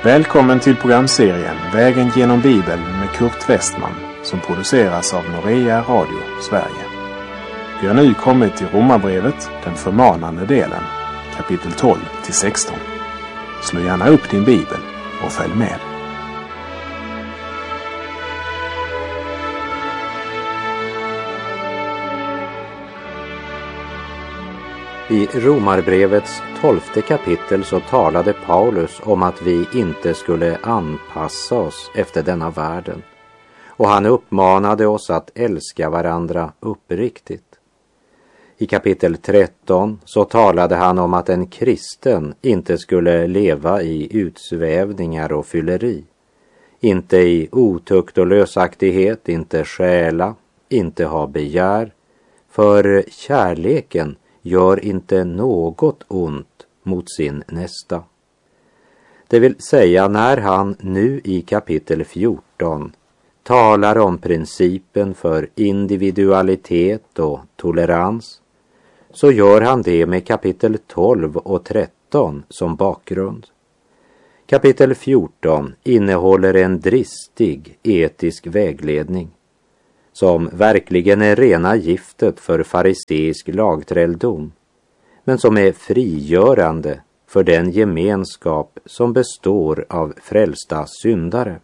Välkommen till programserien Vägen genom Bibeln med Kurt Westman som produceras av Norea Radio Sverige. Vi har nu kommit till Romarbrevet, den förmanande delen, kapitel 12-16. Slå gärna upp din bibel och följ med. I Romarbrevets 12:e kapitel så talade Paulus om att vi inte skulle anpassa oss efter denna världen. Och han uppmanade oss att älska varandra uppriktigt. I kapitel 13 så talade han om att en kristen inte skulle leva i utsvävningar och fylleri. Inte i otukt och lösaktighet, inte stjäla, inte ha begär. För kärleken gör inte något ont mot sin nästa. Det vill säga, när han nu i kapitel 14 talar om principen för individualitet och tolerans, så gör han det med kapitel 12 och 13 som bakgrund. Kapitel 14 innehåller en dristig etisk vägledning som verkligen är rena giftet för fariseisk lagträlldom, men som är frigörande för den gemenskap som består av frälsta syndare.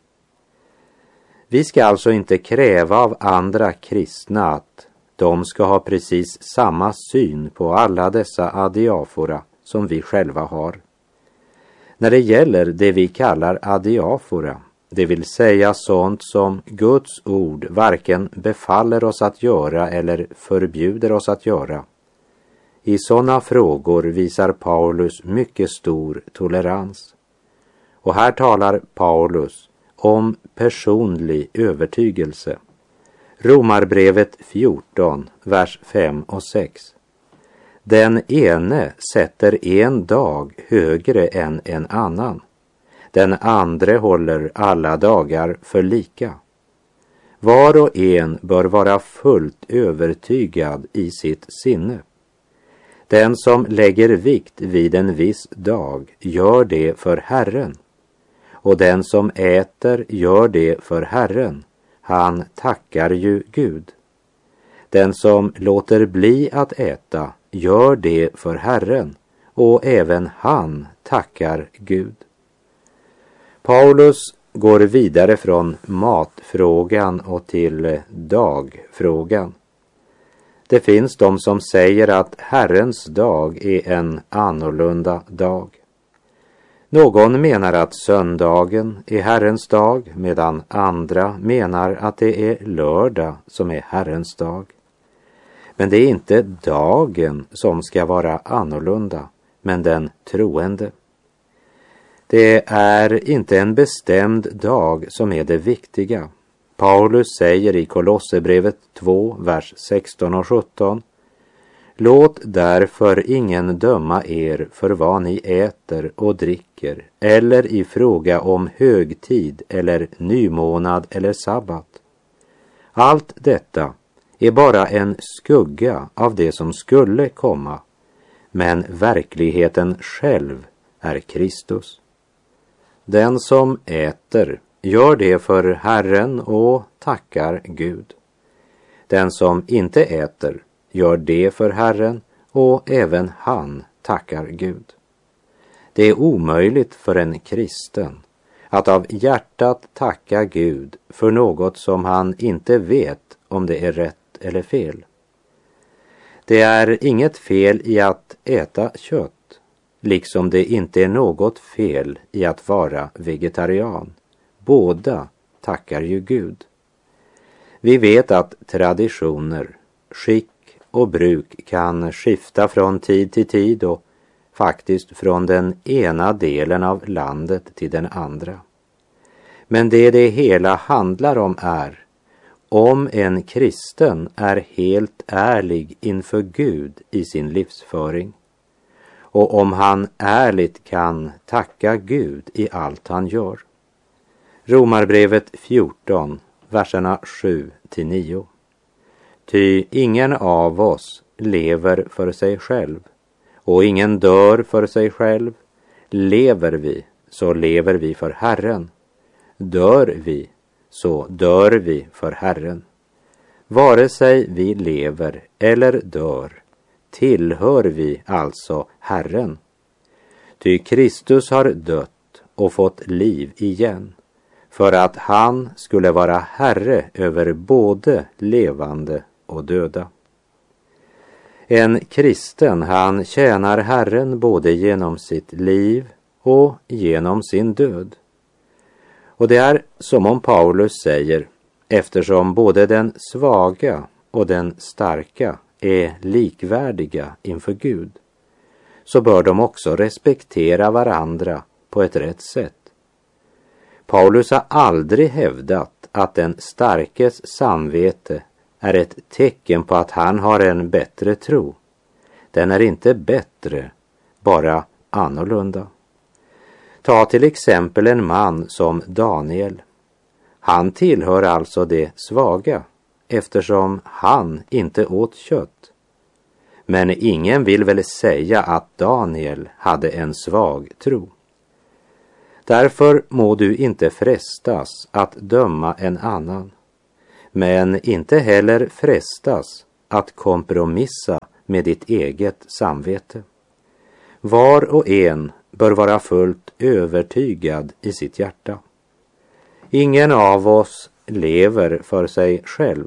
Vi ska alltså inte kräva av andra kristna att de ska ha precis samma syn på alla dessa adiafora som vi själva har. När det gäller det vi kallar adiafora, det vill säga sånt som Guds ord varken befaller oss att göra eller förbjuder oss att göra. I sådana frågor visar Paulus mycket stor tolerans. Och här talar Paulus om personlig övertygelse. Romarbrevet 14, vers 5 och 6. Den ene sätter en dag högre än en annan. Den andre håller alla dagar för lika. Var och en bör vara fullt övertygad i sitt sinne. Den som lägger vikt vid en viss dag gör det för Herren. Och den som äter gör det för Herren. Han tackar ju Gud. Den som låter bli att äta gör det för Herren. Och även han tackar Gud. Paulus går vidare från matfrågan och till dagfrågan. Det finns de som säger att Herrens dag är en annorlunda dag. Någon menar att söndagen är Herrens dag, medan andra menar att det är lördag som är Herrens dag. Men det är inte dagen som ska vara annorlunda, men den troende. Det är inte en bestämd dag som är det viktiga. Paulus säger i Kolosserbrevet 2, vers 16 och 17: Låt därför ingen döma er för vad ni äter och dricker, eller i fråga om högtid eller nymånad eller sabbat. Allt detta är bara en skugga av det som skulle komma, men verkligheten själv är Kristus. Den som äter gör det för Herren och tackar Gud. Den som inte äter gör det för Herren och även han tackar Gud. Det är omöjligt för en kristen att av hjärtat tacka Gud för något som han inte vet om det är rätt eller fel. Det är inget fel i att äta kött, liksom det inte är något fel i att vara vegetarian. Båda tackar ju Gud. Vi vet att traditioner, skick och bruk kan skifta från tid till tid och faktiskt från den ena delen av landet till den andra. Men det hela handlar om är om en kristen är helt ärlig inför Gud i sin livsföring. Och om han ärligt kan tacka Gud i allt han gör. Romarbrevet 14, verserna 7-9. Ty ingen av oss lever för sig själv, och ingen dör för sig själv. Lever vi, så lever vi för Herren. Dör vi, så dör vi för Herren. Vare sig vi lever eller dör, tillhör vi alltså Herren. Ty Kristus har dött och fått liv igen, för att han skulle vara Herre över både levande och döda. En kristen, han tjänar Herren både genom sitt liv och genom sin död. Och det är som om Paulus säger, eftersom både den svaga och den starka är likvärdiga inför Gud, så bör de också respektera varandra på ett rätt sätt. Paulus har aldrig hävdat att den starkes samvete är ett tecken på att han har en bättre tro. Den är inte bättre, bara annorlunda. Ta till exempel en man som Daniel. Han tillhör alltså det svaga, eftersom han inte åt kött. Men ingen vill väl säga att Daniel hade en svag tro. Därför må du inte frestas att döma en annan, men inte heller frestas att kompromissa med ditt eget samvete. Var och en bör vara fullt övertygad i sitt hjärta. Ingen av oss lever för sig själv.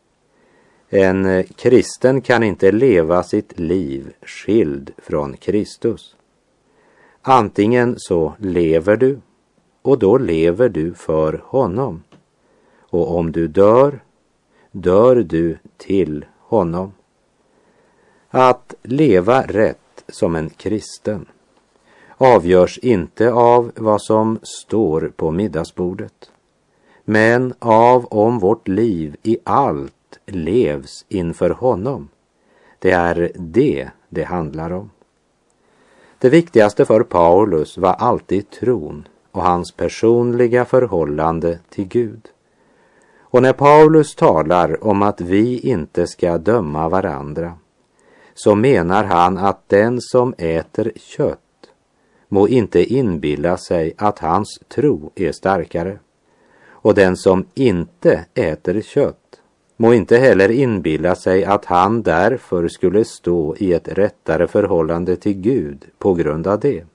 En kristen kan inte leva sitt liv skild från Kristus. Antingen så lever du, och då lever du för honom. Och om du dör, dör du till honom. Att leva rätt som en kristen avgörs inte av vad som står på middagsbordet, men av om vårt liv i allt levs inför honom. Det är det handlar om. Det viktigaste för Paulus var alltid tron och hans personliga förhållande till Gud. Och när Paulus talar om att vi inte ska döma varandra, så menar han att den som äter kött må inte inbilla sig att hans tro är starkare. Och den som inte äter kött må inte heller inbilla sig att han därför skulle stå i ett rättare förhållande till Gud på grund av det.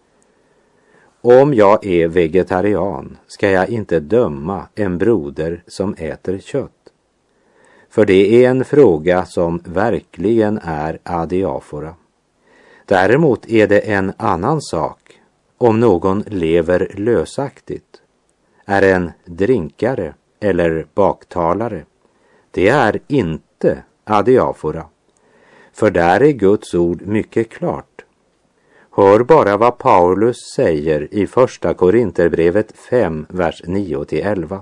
Om jag är vegetarian ska jag inte döma en broder som äter kött. För det är en fråga som verkligen är adiafora. Däremot är det en annan sak om någon lever lösaktigt, är en drinkare eller baktalare. Det är inte adiafora, för där är Guds ord mycket klart. Hör bara vad Paulus säger i första Korinterbrevet 5, vers 9-11.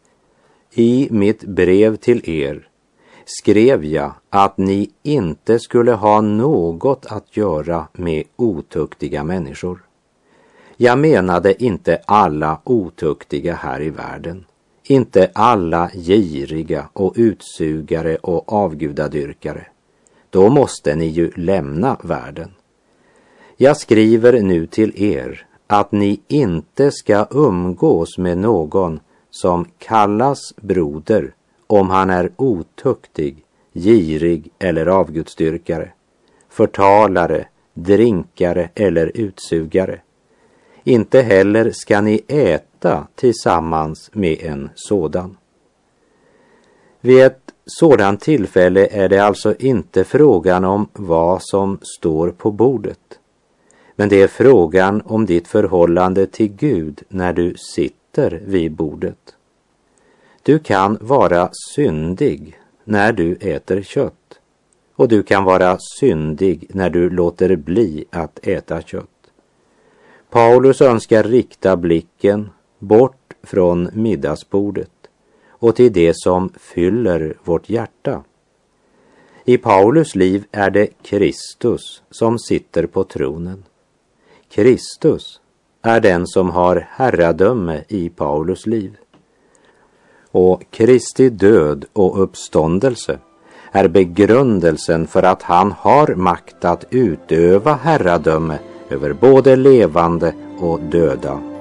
I mitt brev till er skrev jag att ni inte skulle ha något att göra med otuktiga människor. Jag menade inte alla otuktiga här i världen, inte alla giriga och utsugare och avgudadyrkare. Då måste ni ju lämna världen. Jag skriver nu till er att ni inte ska umgås med någon som kallas broder om han är otuktig, girig eller avgudsdyrkare, förtalare, drinkare eller utsugare. Inte heller ska ni äta tillsammans med en sådan. Vid ett sådant tillfälle är det alltså inte frågan om vad som står på bordet, men det är frågan om ditt förhållande till Gud när du sitter vid bordet. Du kan vara syndig när du äter kött, och du kan vara syndig när du låter bli att äta kött. Paulus önskar rikta blicken bort från middagsbordet och till det som fyller vårt hjärta. I Paulus liv är det Kristus som sitter på tronen. Kristus är den som har herradöme i Paulus liv. Och Kristi död och uppståndelse är begrundelsen för att han har makt att utöva herradöme över både levande och döda